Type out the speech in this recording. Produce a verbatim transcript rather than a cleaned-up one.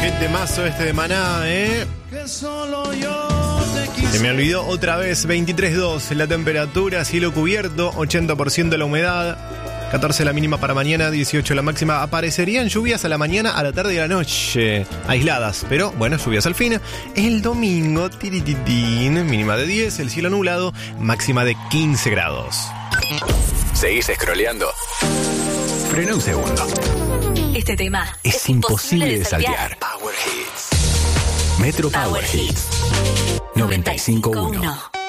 Qué temazo este de Maná, ¿eh? Se me olvidó otra vez, veintitrés punto dos la temperatura, cielo cubierto, ochenta por ciento la humedad, catorce la mínima para mañana, dieciocho la máxima. Aparecerían lluvias a la mañana, a la tarde y a la noche, aisladas, pero bueno, lluvias al fin. El domingo, tirititín, mínima de diez, el cielo nublado, máxima de quince grados. ¿Seguís scrolleando? Frena un segundo. Este tema es, es imposible imposible de saltear. Power Hits. Metro Power, Power Hits. noventa y cinco punto uno.